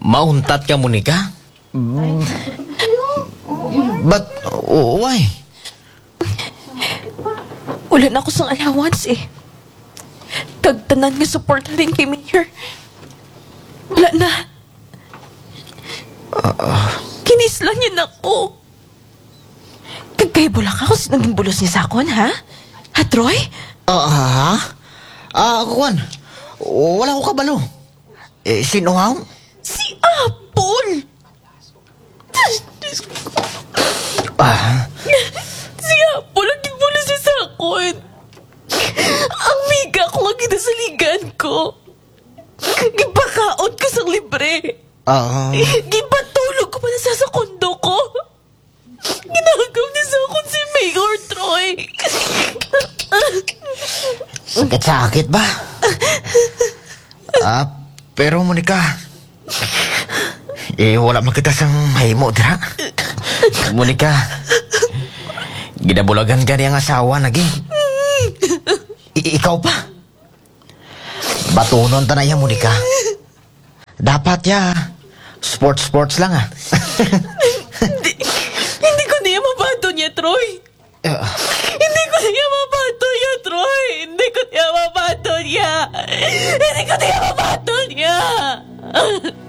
Mauntat ka, Monica? But, why? Wala na ako sa allowance eh. Tagtanan nga support rin kay Mayor. Wala na. Kinislan niya na ako. Kagkaibulak ako sa naging bulos niya sa akon, ha? Ha, Troy? Kuwan. Wala ko kabalo. Sino nga? Si Apple! Si Apple ang nagbulos niya sa akon. Ang miga ko nga ginasaligan ko. Gipakaot ko sa libre. Gipatulog ko pa na sa kondo ko. Ginagaw niya sa akon si Mayor Troy. Sakit ba? Pero Monica, wala man kita sang mahimo, dira. Monica, ginabulagan ka niyang asawa, nagi. Ikaw pa? Batunon ta na yan, Monica. Dapat ya, sports lang Hindi ko niya mabato niya, Troy. Hindi ko niya mabato niya, Troy. Hindi ko niya mabato niya.